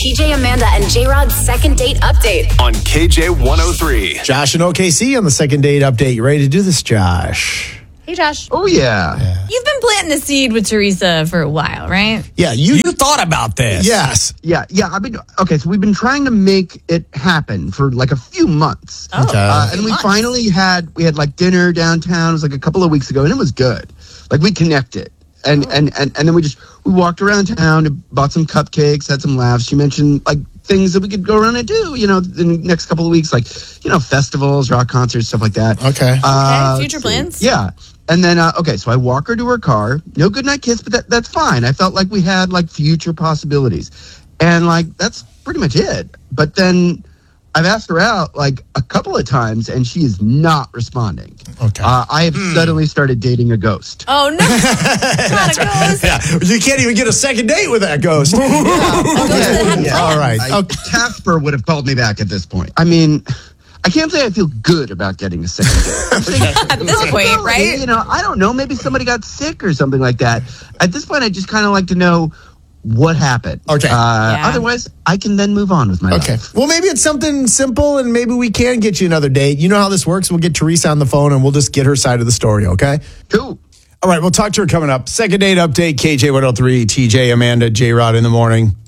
TJ, Amanda, and J-Rod's second date update on KJ103. Josh and OKC on the second date update. You ready to do this, Josh? Hey, Josh. Oh, yeah. You've been planting the seed with Teresa for a while, right? Yeah, You thought about this. Yes. Yeah. So we've been trying to make it happen for like a few months. Oh, Okay. And we finally had like dinner downtown. It was like a couple of weeks ago, and it was good. Like we connected. And then we walked around town and bought some cupcakes, had some laughs. She mentioned like things that we could go around and do, in the next couple of weeks, like, festivals, rock concerts, stuff like that. Okay. Okay, future plans? Yeah. And then, so I walk her to her car. No goodnight kiss, but that's fine. I felt like we had like future possibilities. And like, that's pretty much it. But then I've asked her out like a couple of times and she is not responding. Okay. I have suddenly started dating a ghost. Oh, no. Not a ghost. Yeah, you can't even get a second date with that ghost. All right. Okay. Casper would have called me back at this point. I mean, I can't say I feel good about getting a second date. At this point, right? I don't know. Maybe somebody got sick or something like that. At this point, I just kind of like to know what happened. Okay. Otherwise, I can then move on with my Okay. life. Well, maybe it's something simple and maybe we can get you another date. You know how this works. We'll get Teresa on the phone and we'll just get her side of the story, okay? Cool. All right, we'll talk to her coming up. Second date update, KJ103, TJ, Amanda, J-Rod in the morning.